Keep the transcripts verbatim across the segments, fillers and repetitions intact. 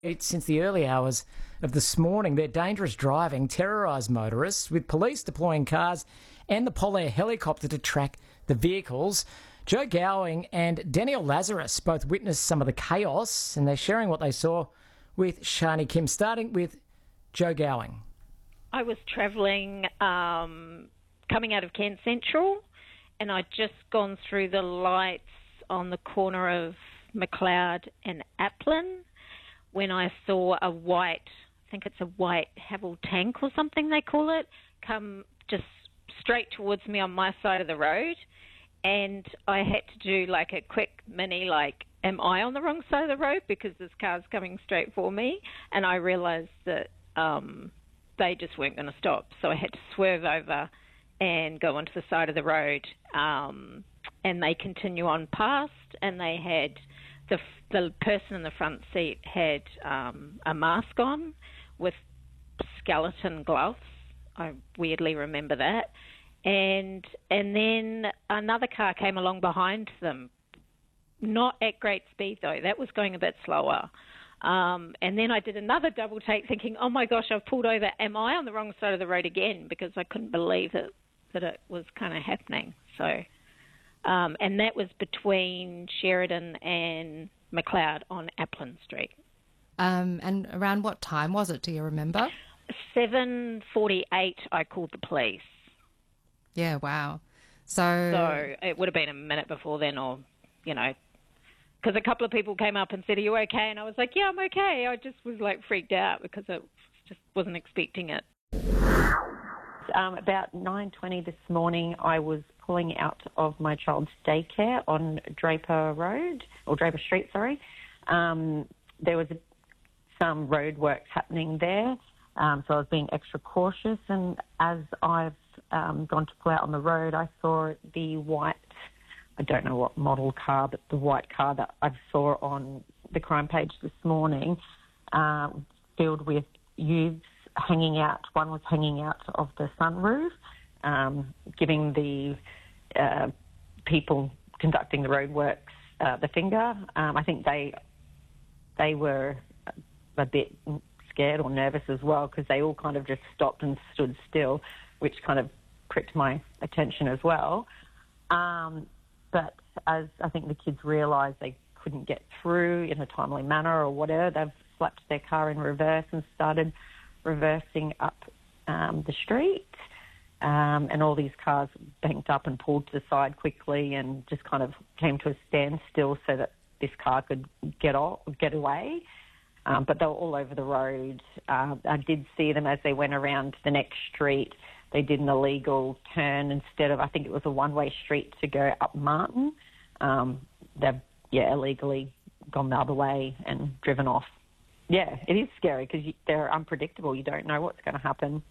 It's since the early hours of this morning. Their dangerous driving terrorised motorists, with police deploying cars and the Polair helicopter to track the vehicles. Joe Gowing and Danielle Lazarus both witnessed some of the chaos, and they're sharing what they saw with Shani Kim, starting with Joe Gowing. I was travelling, um, coming out of Cairns Central, and I'd just gone through the lights on the corner of McLeod and Applin when I saw a white, I think it's a white Havel tank or something they call it, come just straight towards me on my side of the road. And I had to do like a quick mini, like, am I on the wrong side of the road because this car's coming straight for me? And I realised that um, they just weren't going to stop. So I had to swerve over and go onto the side of the road. Um, and they continue on past, and they had... The, the person in the front seat had um, a mask on with skeleton gloves. I weirdly remember that. And and then another car came along behind them, not at great speed though. That was going a bit slower. Um, and then I did another double take thinking, oh my gosh, I've pulled over. Am I on the wrong side of the road again? Because I couldn't believe it, that it was kind of happening. So... Um, and that was between Sheridan and McLeod on Applin Street. Um, and around what time was it, do you remember? seven forty-eight, I called the police. Yeah, wow. So... So it would have been a minute before then, or, you know, because a couple of people came up and said, are you okay? And I was like, yeah, I'm okay. I just was, like, freaked out because I just wasn't expecting it. Um, about nine twenty this morning, I was pulling out of my child's daycare on Draper Road, or Draper Street, sorry. Um, there was a, some road works happening there, um, so I was being extra cautious. And as I've um, gone to pull out on the road, I saw the white, I don't know what model car, but the white car that I saw on the crime page this morning, uh, filled with youths hanging out. One was hanging out of the sunroof, um, giving the uh, people conducting the roadworks uh, the finger. Um, I think they they were a bit scared or nervous as well, because they all kind of just stopped and stood still, which kind of pricked my attention as well. Um, but as I think the kids realised they couldn't get through in a timely manner or whatever, they've slapped their car in reverse and started reversing up um, the street, um, and all these cars banked up and pulled to the side quickly and just kind of came to a standstill so that this car could get off, get away. Um, but they were all over the road. Uh, I did see them as they went around the next street. They did an illegal turn instead of, I think it was a one-way street to go up Martin. Um, they've, yeah, illegally gone the other way and driven off. Yeah, it is scary because they're unpredictable. You don't know what's going to happen.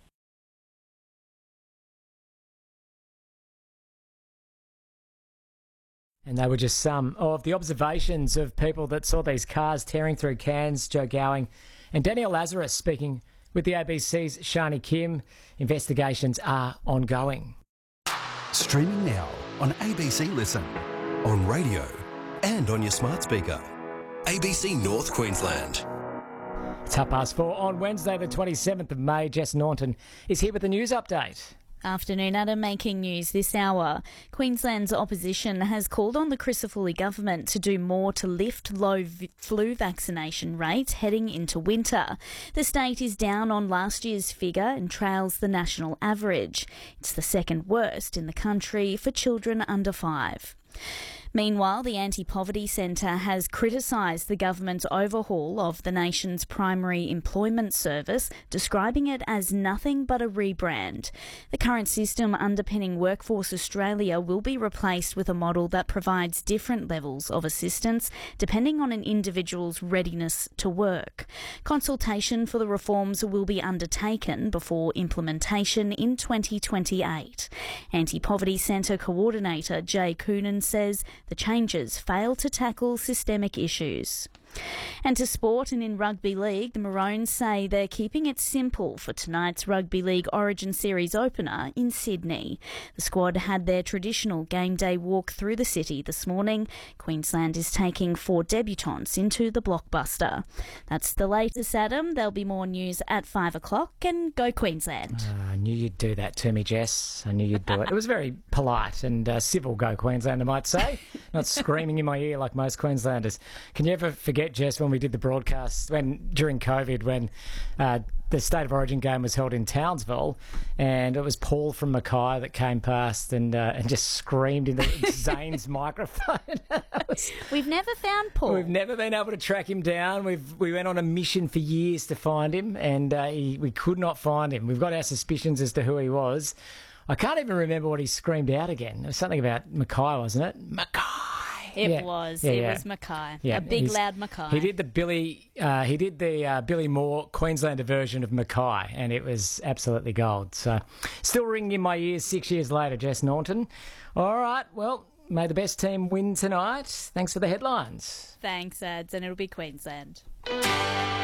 And they were just some of the observations of people that saw these cars tearing through Cairns. Joe Gowing and Danielle Lazarus speaking with the A B C's Shani Kim. Investigations are ongoing. Streaming now on A B C Listen, on radio and on your smart speaker. A B C North Queensland. It's half past four on Wednesday the twenty-seventh of May. Jess Norton is here with the news update. Afternoon, Adam, making news this hour. Queensland's opposition has called on the Crisafulli government to do more to lift low v- flu vaccination rates heading into winter. The state is down on last year's figure and trails the national average. It's the second worst in the country for children under five. Meanwhile, the Anti-Poverty Centre has criticised the government's overhaul of the nation's primary employment service, describing it as nothing but a rebrand. The current system underpinning Workforce Australia will be replaced with a model that provides different levels of assistance depending on an individual's readiness to work. Consultation for the reforms will be undertaken before implementation in twenty twenty-eight. Anti-Poverty Centre Coordinator Jay Coonan says The changes fail to tackle systemic issues. And to sport and in rugby league, the Maroons say they're keeping it simple for tonight's Rugby League Origin Series opener in Sydney. The squad had their traditional game day walk through the city this morning. Queensland is taking four debutants into the blockbuster. That's the latest, Adam. There'll be more news at five o'clock, and go Queensland. Uh, I knew you'd do that to me, Jess. I knew you'd do it. It was very polite and uh, civil, go Queensland, I might say. Not screaming in my ear like most Queenslanders. Can you ever forget, Jess, when we did the broadcast when during COVID, when uh, the State of Origin game was held in Townsville, and it was Paul from Mackay that came past and uh, and just screamed into Zane's microphone. was, We've never found Paul. We've never been able to track him down. We've we went on a mission for years to find him, and uh, he, we could not find him. We've got our suspicions as to who he was. I can't even remember what he screamed out again. It was something about Mackay, wasn't it? Mackay. It yeah. was. Yeah, it yeah. was Mackay. Yeah, a big, he's- loud Mackay. He did the Billy. Uh, he did the uh, Billy Moore Queenslander version of Mackay, and it was absolutely gold. So, still ringing in my ears six years later, Jess Norton. All right, well, may the best team win tonight. Thanks for the headlines. Thanks, Ads, and it'll be Queensland.